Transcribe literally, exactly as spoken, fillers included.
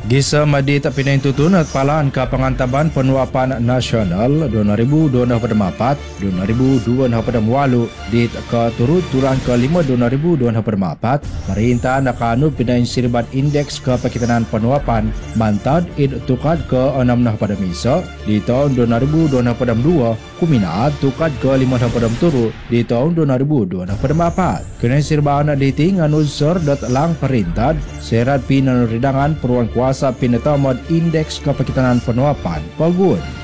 Gisa madi tak pinay tutun at palaan ka pangantaban Panuapan Nasional dua ribu dua puluh empat dua ribu dua puluh delapan dit ke turut turang ke lima dua ribu dua puluh empat Perintah nakanu pinay sirban indeks ke pakitanan Panuapan mantad id tukad ke enam nah pada misa di tahun dua ribu dua puluh dua kuminaat tukad ke lima nah pada turut di tahun dua ribu dua puluh empat Kenai sirban diting anu sor dat lang perintah serat pinan ridangan peruan kuasa pinatamad indeks kapakitanan Panuapan Pagun.